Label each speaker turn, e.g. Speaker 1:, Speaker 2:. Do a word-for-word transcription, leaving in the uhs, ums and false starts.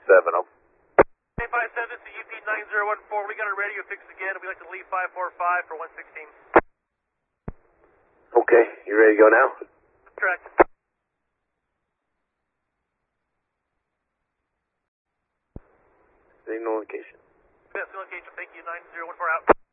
Speaker 1: seven oh.
Speaker 2: eight five seven, this is U P nine zero one four. We got our radio fixed again. We'd like to leave five four five for one sixteen.
Speaker 1: Okay, you ready to go now?
Speaker 2: Correct.
Speaker 1: Signal location.
Speaker 2: Best location, thank you, nine zero one four out.